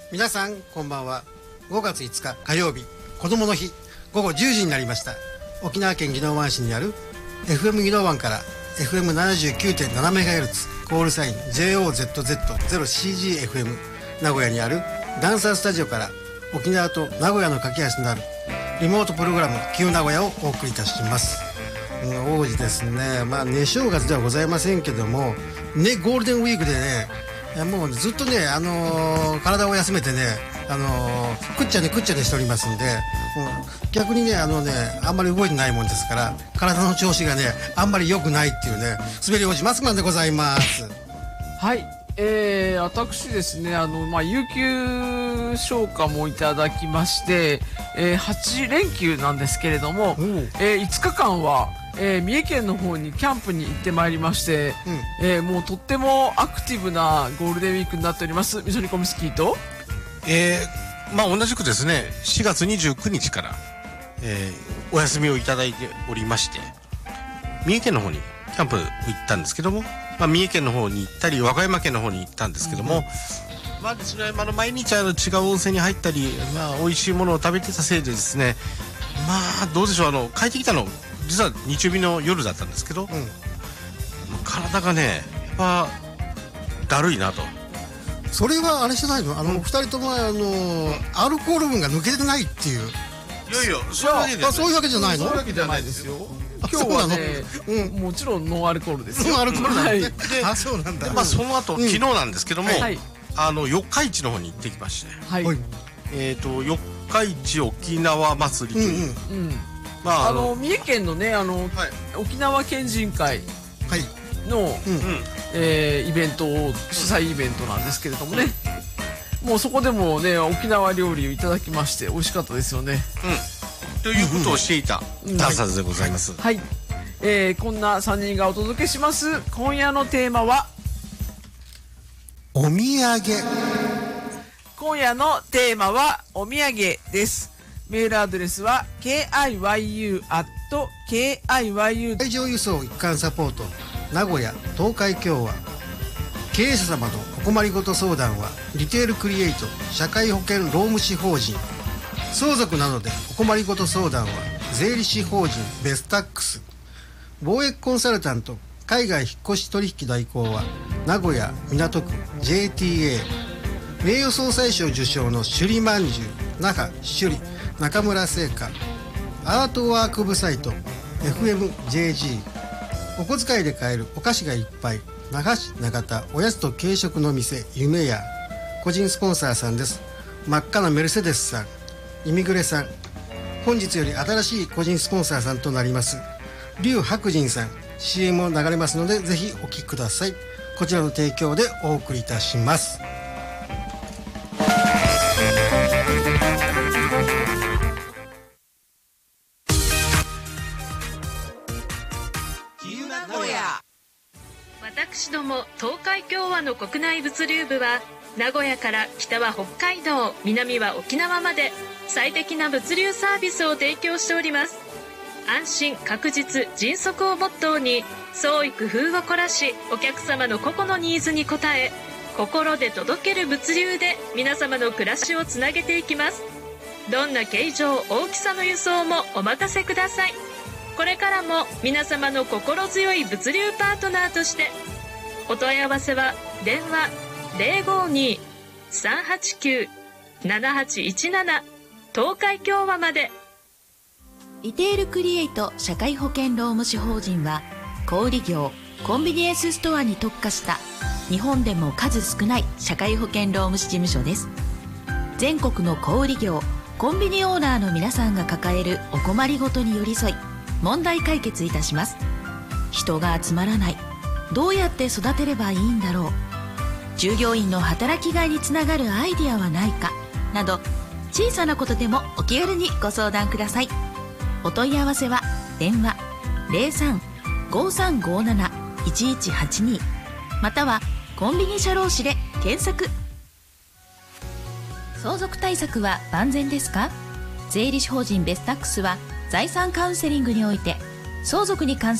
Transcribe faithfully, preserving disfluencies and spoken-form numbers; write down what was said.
皆さんこんばんは。ごがついつか火曜日、子どもの日、ごごじゅうじになりました。沖縄県宜野湾市にある エフエム 宜野湾から エフエムななじゅうきゅうてんななメガヘルツ コールサイン ジェイオーゼットゼットゼロシージーエフエム 名古屋にあるダンサースタジオから沖縄と名古屋の架け橋となるリモートプログラム Q 名古屋をお送りいたします。王子ですね、まあね正月ではございませんけどもね、ゴールデンウィークでね、もうずっとね、あのー、体を休めてね、あのー、くっちゃねくっちゃねしておりますんで、もう逆にね、あのね、あんまり動いてないもんですから体の調子がねあんまり良くないっていうね、滑り王子マスクマンでございます。 はい、えー、私ですね、あの、まあ、有給消化もいただきまして、えー、はちれんきゅうなんですけれども、えー、いつかかんはえー、三重県の方にキャンプに行ってまいりまして、うん、えー、もうとってもアクティブなゴールデンウィークになっております。みそにこみスキーと、 えー、まあ同じくですね、しがつにじゅうくにちから、えー、お休みをいただいておりまして、三重県の方にキャンプ行ったんですけども、まあ、三重県の方に行ったり和歌山県の方に行ったんですけども、うん、まあですね、あの毎日あの違う温泉に入ったり、まあ美味しいものを食べてたせいでですね、まあどうでしょう、あの帰ってきたの実は日曜日の夜だったんですけど、うん、体がねやっぱだるいなと。 それはあれじゃないの、あの、うん、ふたりともあのアルコール分が抜けてないっていう。 いやいや、そういうわけじゃないの。 そういうわけじゃないですよ。今日はね、うん、もちろんノンアルコールですよ。 ノンアルコールなんで、 はい、 であ、そうなんだ。 まあその後、うん、昨日なんですけども、 はい、 あの四日市の方に行ってきまして、 はい、 えっと四日市沖縄祭りという、うんうん、 まあ、あの三重県のね、あの、はい、沖縄県人会の、はい、うん、えー、イベントを主催イベントなんですけれどもね、うん、もうそこでもね沖縄料理をいただきまして美味しかったですよね、 うん、ということをしていたダンサーズでございます。 はい、はい、えー、こんなさんにんがお届けします。今夜のテーマはお土産。 今夜のテーマはお土産です。メールアドレスは ケーアイワイユー アット ケーアイワイユー海上輸送一貫サポート名古屋東海共和。経営者様のお困りごと相談はリテールクリエイト社会保険労務士法人。相続などでお困りごと相談は税理士法人ベスタックス。貿易コンサルタント海外引っ越し取引代行は名古屋港区 ジェーティーエー。 名誉総裁賞受賞の首里まんじゅう那覇首里中村製菓。アートワーク部サイト エフエムジェージー。 お小遣いで買えるお菓子がいっぱい那覇市長田おやつと軽食の店夢屋。個人スポンサーさんです。真っ赤なメルセデスさん、イミグレさん。本日より新しい個人スポンサーさんとなります劉白人さん。 シーエム を流れますのでぜひお聞きください。こちらの提供でお送りいたします。 私ども東海共和の国内物流部は名古屋から北は北海道、南は沖縄まで最適な物流サービスを提供しております。安心確実迅速をモットーに創意工夫を凝らしお客様の個々のニーズに応え心で届ける物流で皆様の暮らしをつなげていきます。どんな形状大きさの輸送もお任せください。これからも皆様の心強い物流パートナーとしてお問い合わせは電話 ゼロごに さんはちきゅう ななはちいちなな 東海共和まで。 リテールクリエイト社会保険労務士法人は小売業コンビニエンスストアに特化した日本でも数少ない社会保険労務士事務所です。全国の小売業コンビニオーナーの皆さんが抱えるお困りごとに寄り添い問題解決いたします。人が集まらない、どうやって育てればいいんだろう、従業員の働きがいにつながるアイディアはないかなど小さなことでもお気軽にご相談ください。お問い合わせは電話 ゼロさん ごさんごなな いちいちはちに またはコンビニ社労士で検索。相続対策は万全ですか？税理士法人ベスタックスは財産カウンセリングにおいて相続に関する